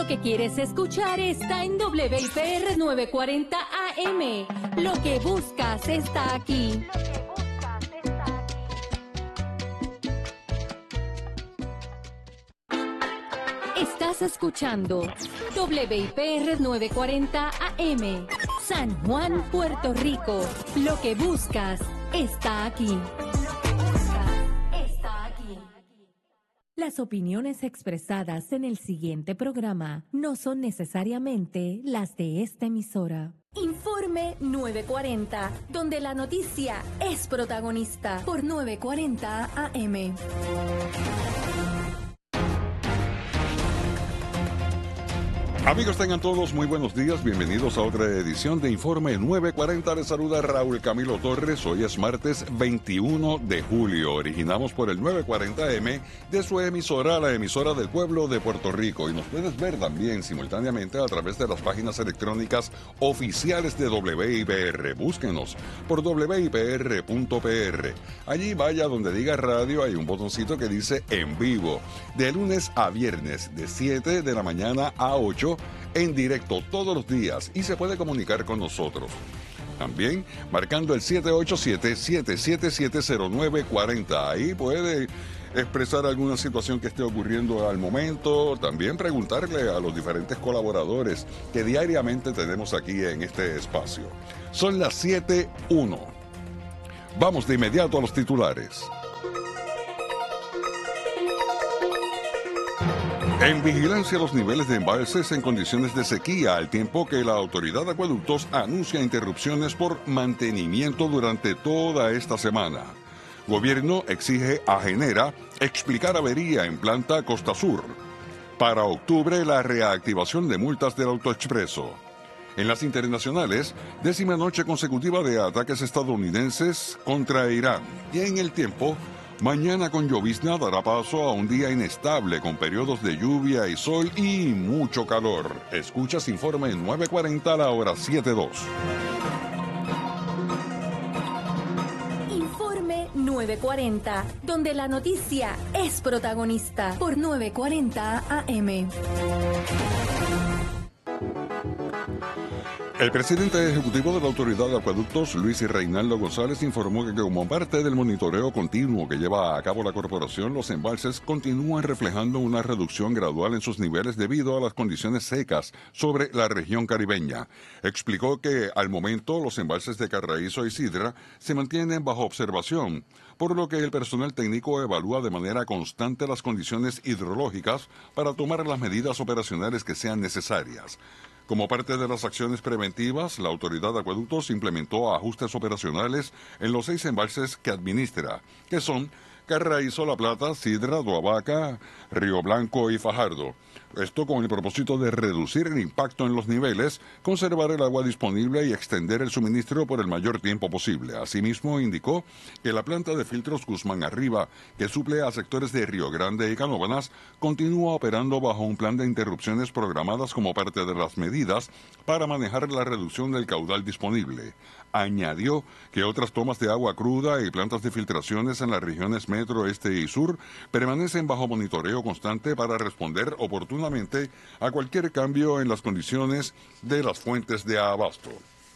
Lo que quieres escuchar está en WIPR 940 AM. Lo que buscas está aquí. Estás escuchando WIPR 940 AM, San Juan, Puerto Rico. Lo que buscas está aquí. Las opiniones expresadas en el siguiente programa no son necesariamente las de esta emisora. Informe 940, donde la noticia es protagonista, por 940 AM. Amigos, tengan todos muy buenos días. Bienvenidos a otra edición de Informe 940. Les saluda Raúl Camilo Torres. Hoy es martes 21 de julio. Originamos por el 940M de su emisora, la emisora del pueblo de Puerto Rico. Y nos puedes ver también simultáneamente a través de las páginas electrónicas oficiales de WIPR. Búsquenos por wipr.pr. Allí vaya donde diga radio, hay un botoncito que dice en vivo. De lunes a viernes, de 7 de la mañana a 8, en directo todos los días, y se puede comunicar con nosotros. También marcando el 787-777-0940. Ahí puede expresar alguna situación que esté ocurriendo al momento. También preguntarle a los diferentes colaboradores que diariamente tenemos aquí en este espacio. Son las 7:01. Vamos de inmediato a los titulares. En vigilancia los niveles de embalses en condiciones de sequía, al tiempo que la Autoridad de Acueductos anuncia interrupciones por mantenimiento durante toda esta semana. Gobierno exige a Genera explicar avería en planta Costa Sur. Para octubre, la reactivación de multas del autoexpreso. En las internacionales, 10ª noche consecutiva de ataques estadounidenses contra Irán. Y en el tiempo, mañana con llovizna dará paso a un día inestable con periodos de lluvia y sol y mucho calor. Escuchas Informe 940 a la hora 7:02. Informe 940, donde la noticia es protagonista, por 940 AM. El presidente ejecutivo de la Autoridad de Acueductos, Luis Reinaldo González, informó que como parte del monitoreo continuo que lleva a cabo la corporación, los embalses continúan reflejando una reducción gradual en sus niveles debido a las condiciones secas sobre la región caribeña. Explicó que al momento los embalses de Carraízo y Sidra se mantienen bajo observación, por lo que el personal técnico evalúa de manera constante las condiciones hidrológicas para tomar las medidas operacionales que sean necesarias. Como parte de las acciones preventivas, la Autoridad de Acueductos implementó ajustes operacionales en los 6 embalses que administra, que son Carraízo, La Plata, Sidra, Doavaca, Río Blanco y Fajardo. Esto con el propósito de reducir el impacto en los niveles, conservar el agua disponible y extender el suministro por el mayor tiempo posible. Asimismo, indicó que la planta de filtros Guzmán Arriba, que suple a sectores de Río Grande y Canóvanas, continúa operando bajo un plan de interrupciones programadas como parte de las medidas para manejar la reducción del caudal disponible. Añadió que otras tomas de agua cruda y plantas de filtraciones en las regiones metro, este y sur permanecen bajo monitoreo constante para responder oportunamente a cualquier cambio en las condiciones de las fuentes de abasto.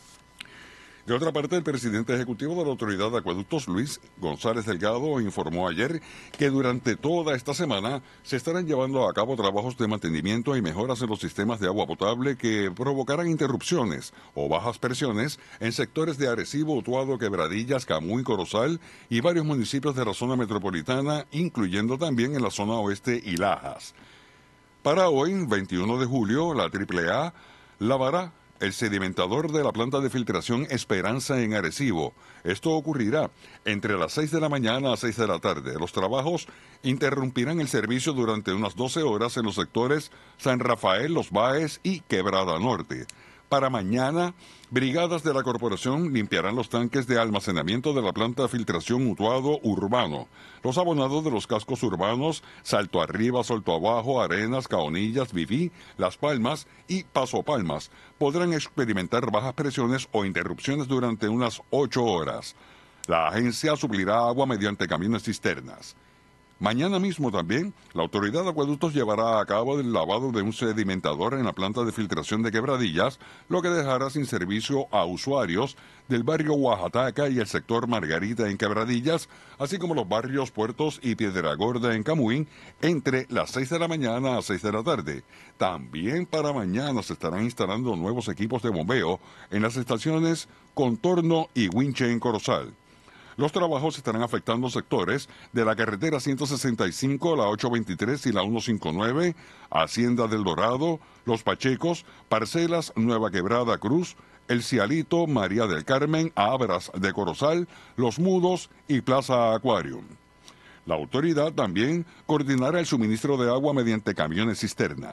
De otra parte, el presidente ejecutivo de la Autoridad de Acueductos, Luis González Delgado, informó ayer que durante toda esta semana se estarán llevando a cabo trabajos de mantenimiento y mejoras en los sistemas de agua potable que provocarán interrupciones o bajas presiones en sectores de Arecibo, Utuado, Quebradillas, Camuy, Corozal y varios municipios de la zona metropolitana, incluyendo también en la zona oeste y Lajas. Para hoy, 21 de julio, la AAA lavará el sedimentador de la planta de filtración Esperanza en Arecibo. Esto ocurrirá entre las 6 de la mañana a 6 de la tarde. Los trabajos interrumpirán el servicio durante unas 12 horas en los sectores San Rafael, Los Báez y Quebrada Norte. Para mañana, brigadas de la corporación limpiarán los tanques de almacenamiento de la planta de filtración Utuado Urbano. Los abonados de los cascos urbanos Salto Arriba, Salto Abajo, Arenas, Caonillas, Viví, Las Palmas y Paso Palmas podrán experimentar bajas presiones o interrupciones durante unas 8 horas. La agencia suplirá agua mediante camiones cisternas. Mañana mismo también, la Autoridad de Acueductos llevará a cabo el lavado de un sedimentador en la planta de filtración de Quebradillas, lo que dejará sin servicio a usuarios del barrio Oaxaca y el sector Margarita en Quebradillas, así como los barrios Puertos y Piedra Gorda en Camuín, entre las 6 de la mañana a 6 de la tarde. También para mañana se estarán instalando nuevos equipos de bombeo en las estaciones Contorno y Winche en Corozal. Los trabajos estarán afectando sectores de la carretera 165, la 823 y la 159, Hacienda del Dorado, Los Pachecos, Parcelas Nueva Quebrada Cruz, El Cialito, María del Carmen, Abras de Corozal, Los Mudos y Plaza Aquarium. La autoridad también coordinará el suministro de agua mediante camiones cisterna.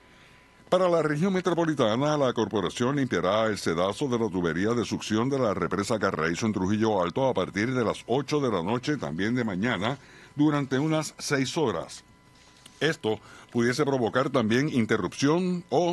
Para la región metropolitana, la corporación limpiará el sedazo de la tubería de succión de la represa Carraízo en Trujillo Alto a partir de las 8 de la noche, también de mañana, durante unas 6 horas. Esto pudiese provocar también interrupción o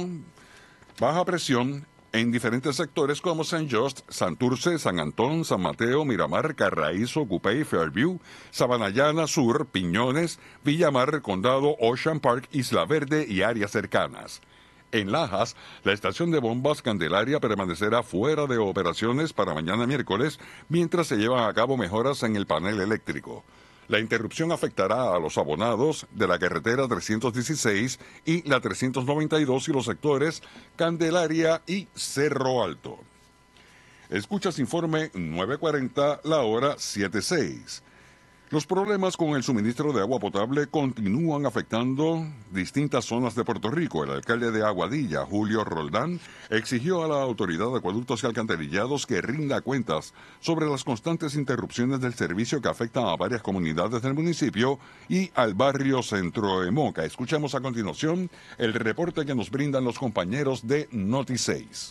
baja presión en diferentes sectores como San Just, Santurce, San Antón, San Mateo, Miramar, Carraízo, Cupey, Fairview, Sabanayana Sur, Piñones, Villamar, Condado, Ocean Park, Isla Verde y áreas cercanas. En Lajas, la estación de bombas Candelaria permanecerá fuera de operaciones para mañana miércoles, mientras se llevan a cabo mejoras en el panel eléctrico. La interrupción afectará a los abonados de la carretera 316 y la 392 y los sectores Candelaria y Cerro Alto. Escuchas informe 940, la hora 7:06. Los problemas con el suministro de agua potable continúan afectando distintas zonas de Puerto Rico. El alcalde de Aguadilla, Julio Roldán, exigió a la Autoridad de Acueductos y Alcantarillados que rinda cuentas sobre las constantes interrupciones del servicio que afectan a varias comunidades del municipio y al barrio Centro de Moca. Escuchamos a continuación el reporte que nos brindan los compañeros de Noti6.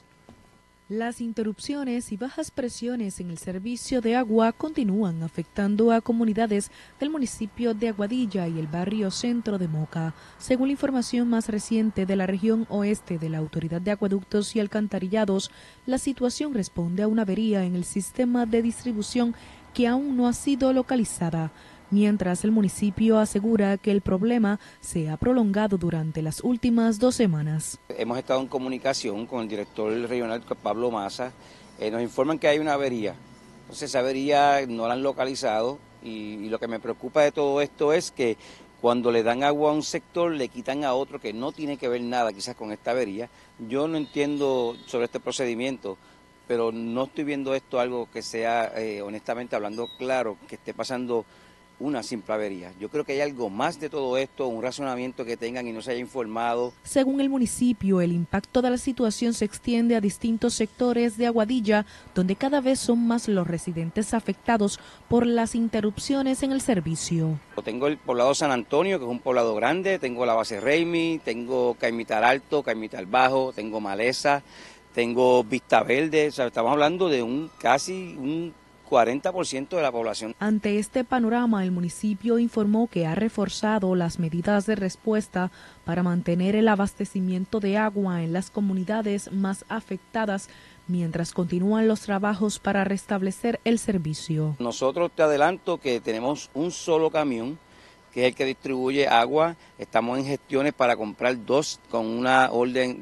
Las interrupciones y bajas presiones en el servicio de agua continúan afectando a comunidades del municipio de Aguadilla y el barrio Centro de Moca. Según la información más reciente de la región oeste de la Autoridad de Acueductos y Alcantarillados, la situación responde a una avería en el sistema de distribución que aún no ha sido localizada, mientras el municipio asegura que el problema se ha prolongado durante las últimas 2 semanas. Hemos estado en comunicación con el director regional, Pablo Massa. Nos informan que hay una avería. Entonces esa avería no la han localizado y lo que me preocupa de todo esto es que cuando le dan agua a un sector le quitan a otro que no tiene que ver nada quizás con esta avería. Yo no entiendo sobre este procedimiento, pero no estoy viendo esto algo que sea, honestamente hablando claro, que esté pasando una simple avería. Yo creo que hay algo más de todo esto, un razonamiento que tengan y no se haya informado. Según el municipio, el impacto de la situación se extiende a distintos sectores de Aguadilla, donde cada vez son más los residentes afectados por las interrupciones en el servicio. Tengo el poblado San Antonio, que es un poblado grande, tengo la base Raimi, tengo Caimitar Alto, Caimitar Bajo, tengo Maleza, tengo Vista Verde, o sea, estamos hablando de casi un 40% de la población. Ante este panorama, el municipio informó que ha reforzado las medidas de respuesta para mantener el abastecimiento de agua en las comunidades más afectadas, mientras continúan los trabajos para restablecer el servicio. Nosotros te adelanto que tenemos un solo camión, que es el que distribuye agua. Estamos en gestiones para comprar 2 con una orden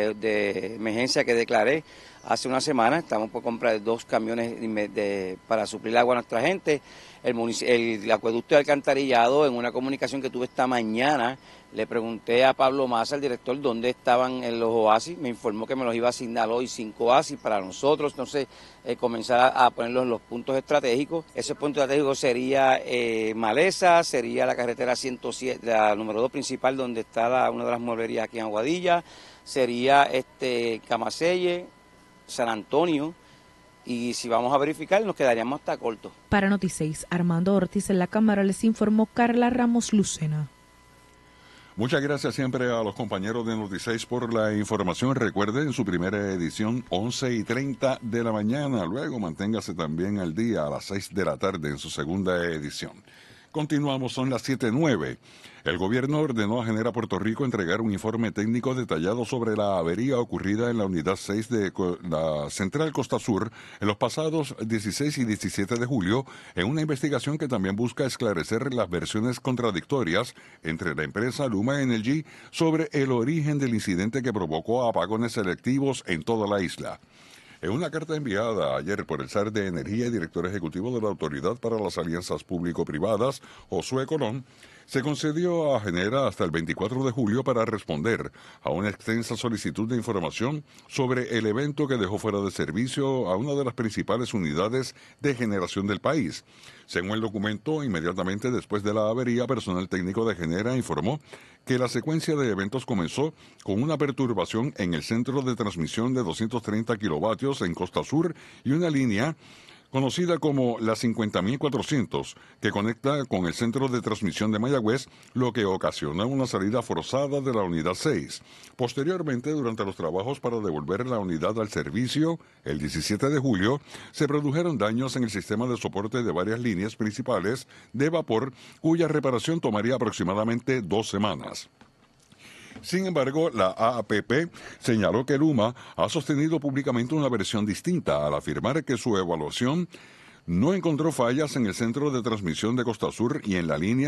de emergencia que declaré hace una semana. Estamos por comprar 2 camiones para suplir agua a nuestra gente. El acueducto de alcantarillado, en una comunicación que tuve esta mañana, le pregunté a Pablo Massa, el director, dónde estaban los oasis. Me informó que me los iba a asignar hoy 5 oasis para nosotros, entonces comenzar a ponerlos en los puntos estratégicos. Ese punto estratégico sería Maleza, sería la carretera 107, la número 2 principal, donde está una de las mueblerías aquí en Aguadilla, sería Camacelle, San Antonio, y si vamos a verificar nos quedaríamos hasta corto. Para Noti6, Armando Ortiz, en la Cámara les informó Carla Ramos Lucena. Muchas gracias siempre a los compañeros de Noti6 por la información. Recuerden su primera edición 11:30 de la mañana. Luego manténgase también al día a las 6 de la tarde en su segunda edición. Continuamos, son las 7:09. El gobierno ordenó a Genera Puerto Rico entregar un informe técnico detallado sobre la avería ocurrida en la unidad 6 de la Central Costa Sur en los pasados 16 y 17 de julio, en una investigación que también busca esclarecer las versiones contradictorias entre la empresa Luma Energy sobre el origen del incidente que provocó apagones selectivos en toda la isla. En una carta enviada ayer por el SAR de Energía y director ejecutivo de la Autoridad para las Alianzas Público-Privadas, Josué Colón, se concedió a Genera hasta el 24 de julio para responder a una extensa solicitud de información sobre el evento que dejó fuera de servicio a una de las principales unidades de generación del país. Según el documento, inmediatamente después de la avería, personal técnico de Genera informó que la secuencia de eventos comenzó con una perturbación en el centro de transmisión de 230 kilovatios en Costa Sur y una línea conocida como la 50.400, que conecta con el centro de transmisión de Mayagüez, lo que ocasionó una salida forzada de la unidad 6. Posteriormente, durante los trabajos para devolver la unidad al servicio, el 17 de julio, se produjeron daños en el sistema de soporte de varias líneas principales de vapor, cuya reparación tomaría aproximadamente 2 semanas. Sin embargo, la AAPP señaló que Luma ha sostenido públicamente una versión distinta al afirmar que su evaluación no encontró fallas en el centro de transmisión de Costa Sur y en la línea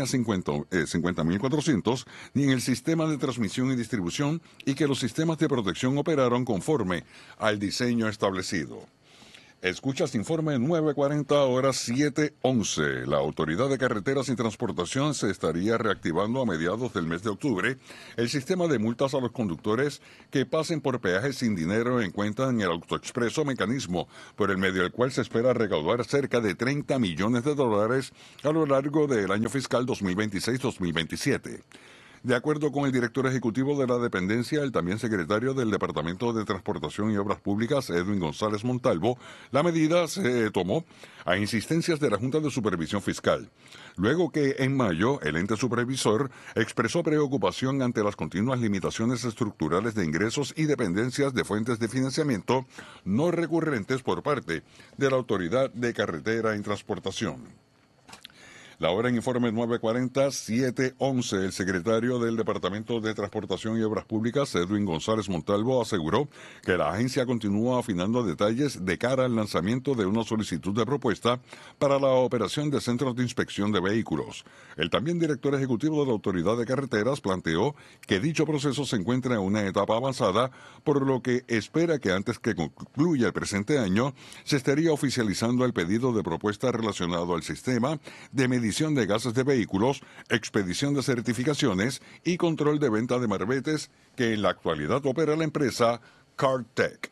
50.400, ni en el sistema de transmisión y distribución, y que los sistemas de protección operaron conforme al diseño establecido. Escuchas informe 940 horas 7:11. La Autoridad de Carreteras y Transportación se estaría reactivando a mediados del mes de octubre el sistema de multas a los conductores que pasen por peajes sin dinero en cuenta en el AutoExpreso, mecanismo por el medio del cual se espera recaudar cerca de $30 millones a lo largo del año fiscal 2026-2027. De acuerdo con el director ejecutivo de la dependencia, el también secretario del Departamento de Transportación y Obras Públicas, Edwin González Montalvo, la medida se tomó a insistencias de la Junta de Supervisión Fiscal, luego que en mayo el ente supervisor expresó preocupación ante las continuas limitaciones estructurales de ingresos y dependencias de fuentes de financiamiento no recurrentes por parte de la Autoridad de Carretera y Transportación. La hora en informe 940, 7:11. El secretario del Departamento de Transportación y Obras Públicas, Edwin González Montalvo, aseguró que la agencia continúa afinando detalles de cara al lanzamiento de una solicitud de propuesta para la operación de centros de inspección de vehículos. El también director ejecutivo de la Autoridad de Carreteras planteó que dicho proceso se encuentra en una etapa avanzada, por lo que espera que antes que concluya el presente año se estaría oficializando el pedido de propuesta relacionado al sistema de medición de gases de vehículos, expedición de certificaciones y control de venta de marbetes que en la actualidad opera la empresa CarTech.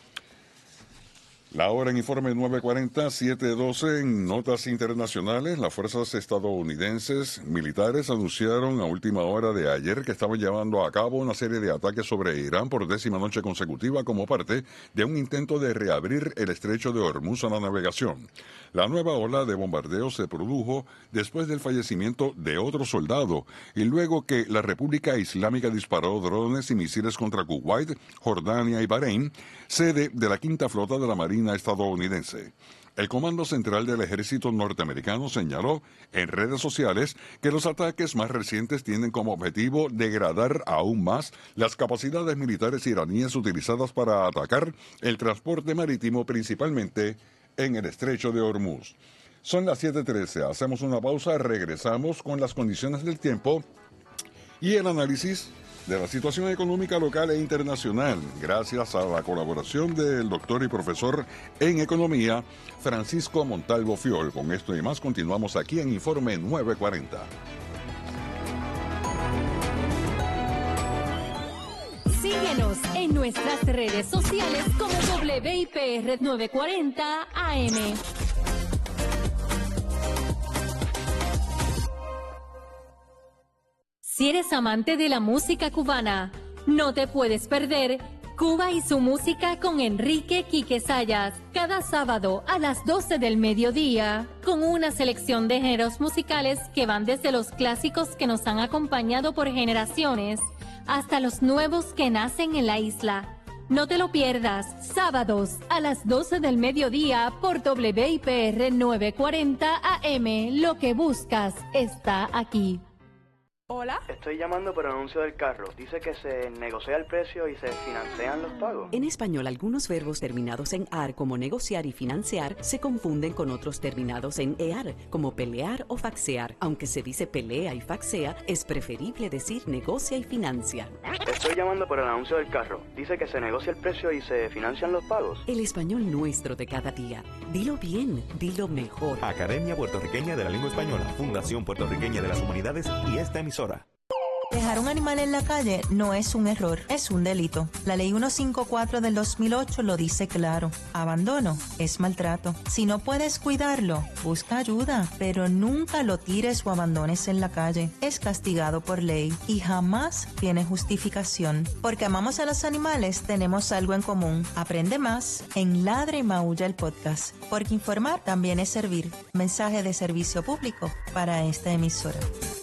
La hora en informe 940, 7:12. En notas internacionales, las fuerzas estadounidenses militares anunciaron a última hora de ayer que estaban llevando a cabo una serie de ataques sobre Irán por 10ª noche consecutiva como parte de un intento de reabrir el estrecho de Hormuz a la navegación. La nueva ola de bombardeo se produjo después del fallecimiento de otro soldado y luego que la República Islámica disparó drones y misiles contra Kuwait, Jordania y Bahrein, sede de la Quinta Flota de la Marina estadounidense. El Comando Central del Ejército Norteamericano señaló en redes sociales que los ataques más recientes tienen como objetivo degradar aún más las capacidades militares iraníes utilizadas para atacar el transporte marítimo, principalmente en el estrecho de Hormuz. Son las 7:13. Hacemos una pausa, regresamos con las condiciones del tiempo y el análisis de la situación económica local e internacional, gracias a la colaboración del doctor y profesor en economía, Francisco Montalvo Fiol. Con esto y más continuamos aquí en Informe 940. Síguenos en nuestras redes sociales como WIPR 940 AM. Si eres amante de la música cubana, no te puedes perder Cuba y su música con Enrique Quique Zayas, cada sábado a las 12 del mediodía, con una selección de géneros musicales que van desde los clásicos que nos han acompañado por generaciones hasta los nuevos que nacen en la isla. No te lo pierdas, sábados a las 12 del mediodía por WIPR 940 AM. Lo que buscas está aquí. Hola. Estoy llamando por el anuncio del carro. Dice que se negocia el precio y se financian los pagos. En español, algunos verbos terminados en AR, como negociar y financiar, se confunden con otros terminados en EAR, como pelear o faxear. Aunque se dice pelea y faxea, es preferible decir negocia y financia. Estoy llamando por el anuncio del carro. Dice que se negocia el precio y se financian los pagos. El español nuestro de cada día. Dilo bien, dilo mejor. Academia Puertorriqueña de la Lengua Española, Fundación Puertorriqueña de las Humanidades y esta emisora. Dejar un animal en la calle no es un error, es un delito. La Ley 154 del 2008 lo dice claro. Abandono es maltrato. Si no puedes cuidarlo, busca ayuda, pero nunca lo tires o abandones en la calle. Es castigado por ley y jamás tiene justificación. Porque amamos a los animales, tenemos algo en común. Aprende más en Ladra y Maulla, el podcast. Porque informar también es servir. Mensaje de servicio público para esta emisora.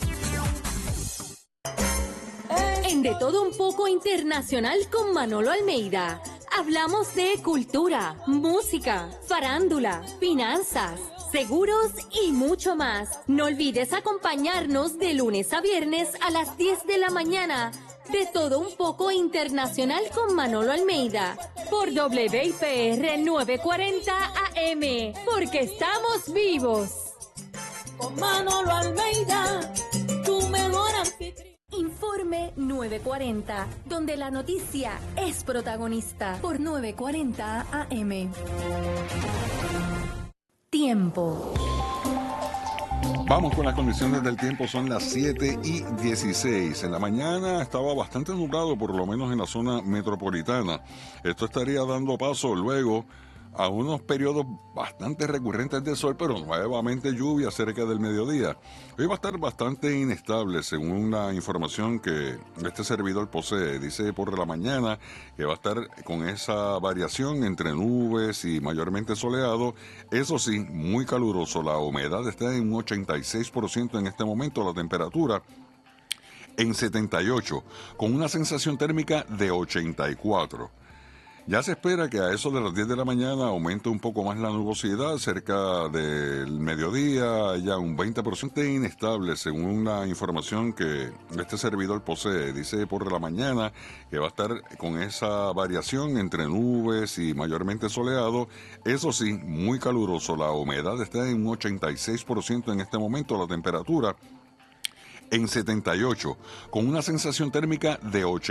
En De Todo Un Poco Internacional con Manolo Almeida, hablamos de cultura, música, farándula, finanzas, seguros y mucho más. No olvides acompañarnos de lunes a viernes a las 10 de la mañana. De Todo Un Poco Internacional con Manolo Almeida por WIPR 940 AM, porque estamos vivos. Con Manolo Almeida, tu mejor anfitrión. Informe 940, donde la noticia es protagonista por 940 AM. Tiempo. Vamos con las condiciones del tiempo, son las 7:16. En la mañana estaba bastante nublado, por lo menos en la zona metropolitana. Esto estaría dando paso luego a unos periodos bastante recurrentes de sol, pero nuevamente lluvia cerca del mediodía. Hoy va a estar bastante inestable, según la información que este servidor posee. Dice por la mañana que va a estar con esa variación entre nubes y mayormente soleado. Eso sí, muy caluroso. La humedad está en un 86% en este momento. La temperatura en 78, con una sensación térmica de 84. Ya se espera que a eso de las 10 de la mañana aumente un poco más la nubosidad, cerca del mediodía, ya un 20% inestable, según la información que este servidor posee. Dice por la mañana que va a estar con esa variación entre nubes y mayormente soleado. Eso sí, muy caluroso. La humedad está en un 86% en este momento. La temperatura en 78, con una sensación térmica de 80.